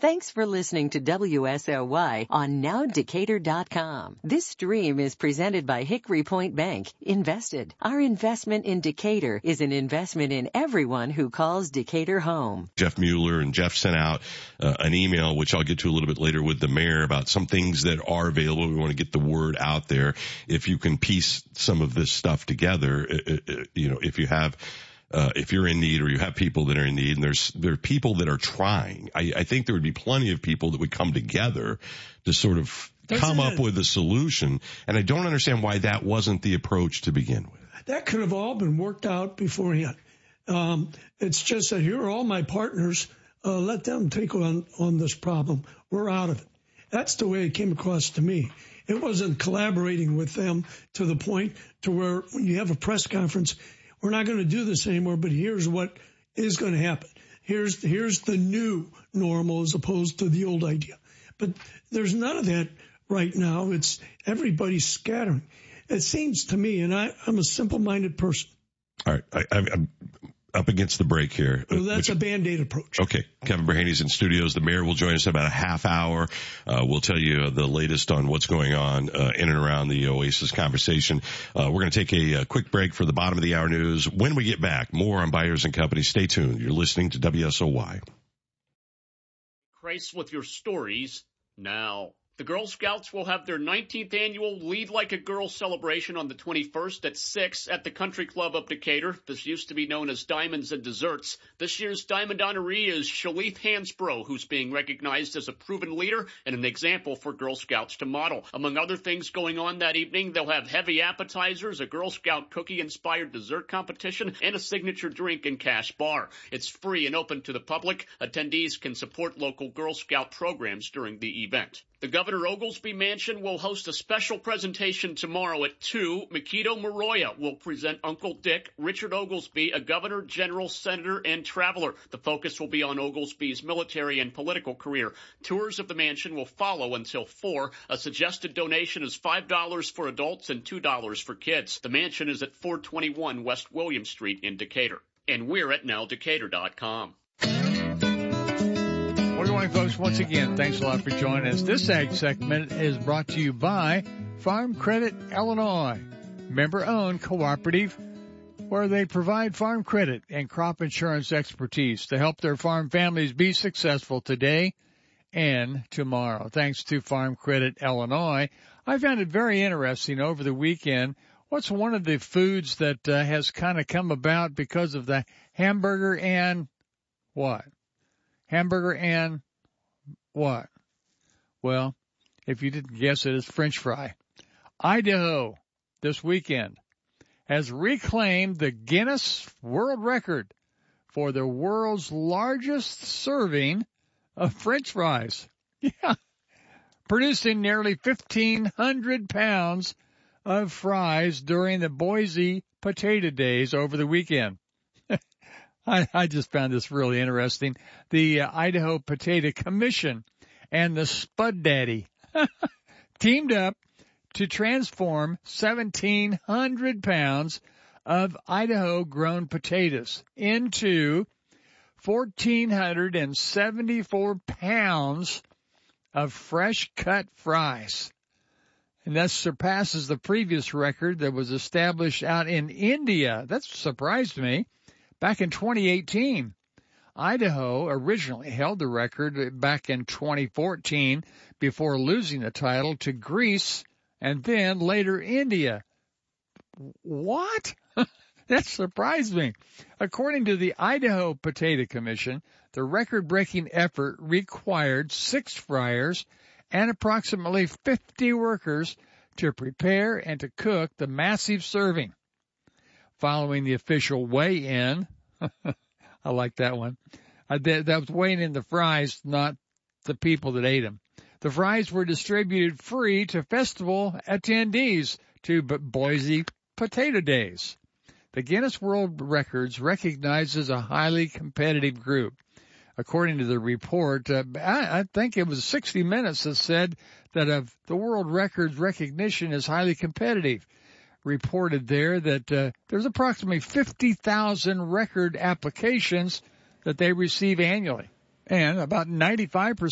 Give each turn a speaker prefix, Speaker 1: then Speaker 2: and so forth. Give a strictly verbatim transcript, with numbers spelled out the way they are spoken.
Speaker 1: Thanks for listening to W S L Y on now decatur dot com. This stream is presented by Hickory Point Bank. Invested. Our investment in Decatur is an investment in everyone who calls Decatur home.
Speaker 2: Jeff Mueller, and Jeff sent out uh, an email, which I'll get to a little bit later with the mayor, about some things that are available. We want to get the word out there. If you can piece some of this stuff together, uh, uh, you know, if you have Uh, if you're in need or you have people that are in need, and there's, there are people that are trying. I, I think there would be plenty of people that would come together to sort of Doesn't come up it, with a solution. And I don't understand why that wasn't the approach to begin with.
Speaker 3: That could have all been worked out beforehand. Um, it's just that here are all my partners. Uh, let them take on, on this problem. We're out of it. That's the way it came across to me. It wasn't collaborating with them to the point to where when you have a press conference, we're not going to do this anymore, but here's what is going to happen. Here's here's the new normal as opposed to the old idea. But there's none of that right now. It's everybody's scattering. It seems to me, and I, I'm a simple-minded person.
Speaker 2: All right, I, I'm up against the break here.
Speaker 3: Well, that's which, a Band-Aid approach.
Speaker 2: Okay, Kevin Brehany's in studios. The mayor will join us in about a half hour. Uh, we'll tell you the latest on what's going on uh, in and around the Oasis conversation. Uh, we're going to take a, a quick break for the bottom of the hour news. When we get back, more on Byers and Company. Stay tuned. You're listening to W S O Y.
Speaker 4: Grace with your stories now. The Girl Scouts will have their nineteenth annual Lead Like a Girl celebration on the twenty-first at six at the Country Club of Decatur. This used to be known as Diamonds and Desserts. This year's Diamond honoree is Shalith Hansbrough, who's being recognized as a proven leader and an example for Girl Scouts to model. Among other things going on that evening, they'll have heavy appetizers, a Girl Scout cookie-inspired dessert competition, and a signature drink and cash bar. It's free and open to the public. Attendees can support local Girl Scout programs during the event. The Governor Oglesby Mansion will host a special presentation tomorrow at two. Makito Moroya will present Uncle Dick, Richard Oglesby, a governor, general, senator, and traveler. The focus will be on Oglesby's military and political career. Tours of the mansion will follow until four. A suggested donation is five dollars for adults and two dollars for kids. The mansion is at four twenty-one West William Street in Decatur. And we're at now decatur dot com.
Speaker 5: Good morning, folks. Once again, thanks a lot for joining us. This ag segment is brought to you by Farm Credit Illinois, member-owned cooperative where they provide farm credit and crop insurance expertise to help their farm families be successful today and tomorrow. Thanks to Farm Credit Illinois. I found it very interesting over the weekend. What's one of the foods that uh, has kind of come about because of the hamburger and what? Hamburger and what? Well, if you didn't guess it, it's French fry. Idaho this weekend has reclaimed the Guinness World Record for the world's largest serving of French fries. Yeah. Producing nearly fifteen hundred pounds of fries during the Boise Potato Days over the weekend. I, I just found this really interesting. The uh, Idaho Potato Commission and the Spud Daddy teamed up to transform seventeen hundred pounds of Idaho-grown potatoes into one thousand four hundred seventy-four pounds of fresh-cut fries. And that surpasses the previous record that was established out in India. That surprised me. Back in twenty eighteen, Idaho originally held the record back in twenty fourteen before losing the title to Greece and then later India. What? That surprised me. According to the Idaho Potato Commission, the record-breaking effort required six fryers and approximately fifty workers to prepare and to cook the massive serving. Following the official weigh-in, I like that one. Uh, that, that was weighing in the fries, not the people that ate them. The fries were distributed free to festival attendees to Boise Potato Days. The Guinness World Records recognizes a highly competitive group. According to the report, uh, I, I think it was sixty minutes that said that uh, the world records recognition is highly competitive. Reported there that uh, there's approximately fifty thousand record applications that they receive annually. And about ninety-five percent